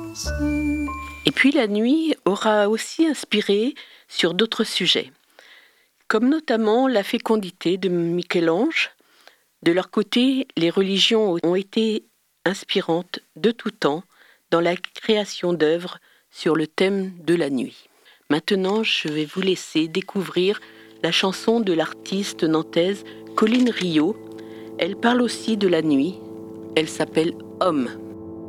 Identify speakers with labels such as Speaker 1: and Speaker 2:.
Speaker 1: Et puis la nuit aura aussi inspiré sur d'autres sujets, comme notamment la fécondité de Michel-Ange. De leur côté, les religions ont été inspirantes de tout temps dans la création d'œuvres sur le thème de la nuit. Maintenant, je vais vous laisser découvrir la chanson de l'artiste nantaise Colline Rio. Elle parle aussi de la nuit. Elle s'appelle Homme.